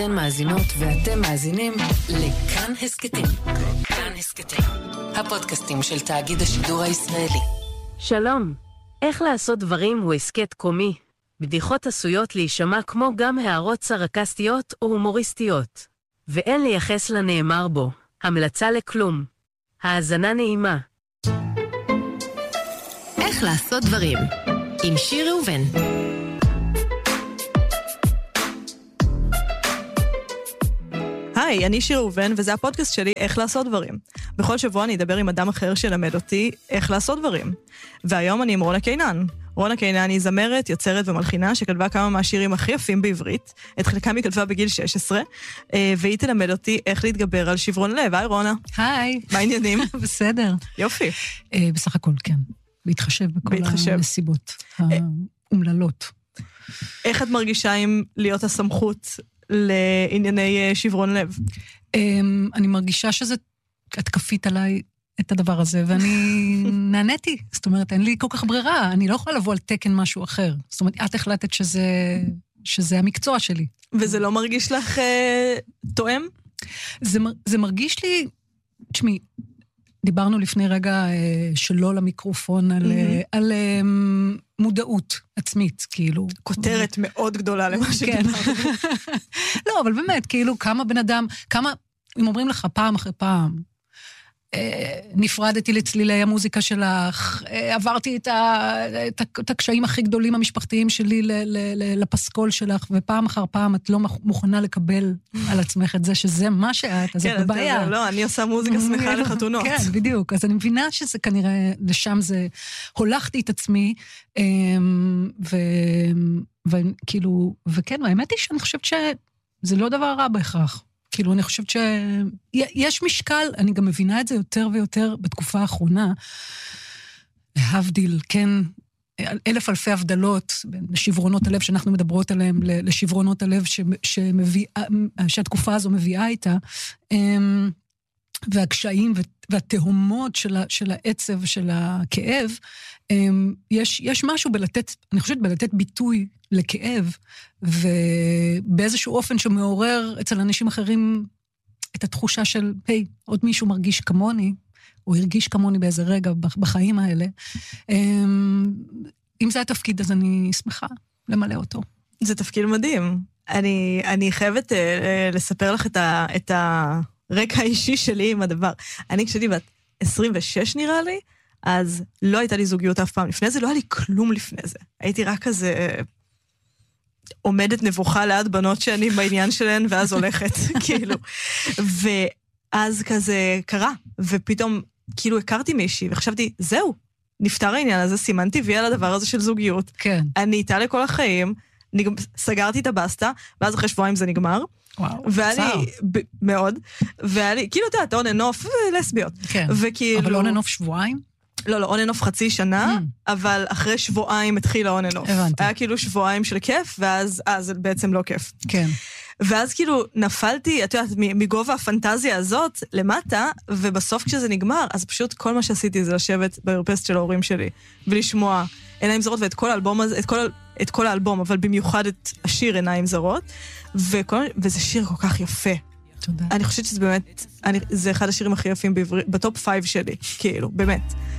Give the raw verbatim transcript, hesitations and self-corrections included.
אתן מאזינות ואתם מאזינים לכאן הסקטים. כאן הסקטים, הפודקאסטים של תאגיד השידור הישראלי. שלום, איך לעשות דברים הוא הסקט קומי. בדיחות עשויות להישמע כמו גם הערות סרקסטיות או הומוריסטיות. ואין לייחס לנאמר בו. המלצה לכלום. האזנה נעימה. איך לעשות דברים עם שיר ראובן. היי, אני שיר ראובן, וזה הפודקאסט שלי איך לעשות דברים. בכל שבוע אני אדבר עם אדם אחר שלמד אותי איך לעשות דברים. והיום אני עם רונה קינן. רונה קינן היא זמרת, יוצרת ומלחינה שכתבה כמה מהשירים הכי יפים בעברית. את חלקם היא כתבה בגיל שש עשרה, והיא תלמד אותי איך להתגבר על שברון לב. היי רונה. היי. מה העניינים? בסדר. יופי. בסך הכל כן. להתחשב בכל הנסיבות האומללות. איך את מרגישה עם להיות הסמכות לענייני שברון לב? אני מרגישה שזה, את כפית עליי את הדבר הזה, ואני נעניתי. זאת אומרת, אין לי כל כך ברירה, אני לא יכולה לבוא על תקן משהו אחר. זאת אומרת, את החלטת שזה, שזה המקצוע שלי. וזה לא מרגיש לך אה, תואם? זה, זה מרגיש לי, תשמעי, דיברנו לפני רגע אה, שלא למיקרופון, על, mm-hmm. על אה, מודעות עצמית, כאילו. כותרת מאוד גדולה למה שדיברנו. לא, אבל באמת, כאילו, כמה בן אדם, כמה, אם אומרים לך פעם אחרי פעם, נפרדתי לצלילי המוזיקה שלך, עברתי את, ה, את, ה, את הקשיים הכי גדולים המשפחתיים שלי ל, ל, ל, לפסקול שלך, ופעם אחר פעם את לא מוכנה לקבל על עצמך את זה, שזה מה שאת, אז את בבעיה. כן, לא, אני עושה מוזיקה שמחה לחתונות. כן, בדיוק, אז אני מבינה שזה כנראה, לשם זה, הולכתי את עצמי, וכאילו, וכן, האמת היא שאני חושבת שזה לא דבר רע בהכרח. כאילו, אני חושבת שיש משקל, אני גם מבינה את זה יותר ויותר בתקופה האחרונה, להבדיל, כן, אלף אלפי הבדלות, בין שברונות הלב שאנחנו מדברות עליהם, לשברונות הלב שמביא, שהתקופה הזו מביאה איתה, והקשיים והתהומות של, של העצב, של הכאב, יש, יש משהו בלתת, אני חושבת בלתת ביטוי לכאב, ובאיזשהו אופן שמעורר אצל אנשים אחרים את התחושה של, היי, עוד מישהו מרגיש כמוני, או הרגיש כמוני באיזה רגע בחיים האלה. אם זה התפקיד, אז אני שמחה למלא אותו. זה תפקיד מדהים. אני, אני חייבת uh, לספר לך את ה... את ה... רקע האישי שלי עם הדבר. אני כשהייתי בת עשרים ושש נראה לי, אז לא הייתה לי זוגיות אף פעם. לפני זה לא היה לי כלום לפני זה. הייתי רק כזה עומדת נבוכה ליד בנות שאני בעניין שלהן, ואז הולכת, כאילו. ואז כזה קרה, ופתאום כאילו הכרתי מישהי, וחשבתי, זהו, נפטר העניין הזה, סימנתי וי על הדבר הזה של זוגיות. כן. אני איתה לכל החיים, סגרתי את הבסטה, ואז אחרי שבועיים זה נגמר. וואו, והיה לי, ב- מאוד, והיה לי, כאילו, אתה יודע, און אנוף לסביות. כן, וכאילו, אבל און אנוף שבועיים? לא, לא, און אנוף חצי שנה, Mm. אבל אחרי שבועיים התחיל האון אנוף. הבנתי. היה כאילו שבועיים של כיף, ואז, אז בעצם לא כיף. כן. ואז כאילו נפלתי, את יודעת, מגובה הפנטזיה הזאת למטה, ובסוף כשזה נגמר, אז פשוט כל מה שעשיתי זה לשבת במרפסת של ההורים שלי, ולשמוע עיניים זרות, ואת כל האלבום הזה, את כל, את כל האלבום, אבל במיוחד את השיר עיניים זרות, וכל, וזה שיר כל כך יפה. תודה. אני חושבת שזה באמת, אני, זה אחד השירים הכי יפים בעברית, בטופ פייב שלי, כאילו, באמת.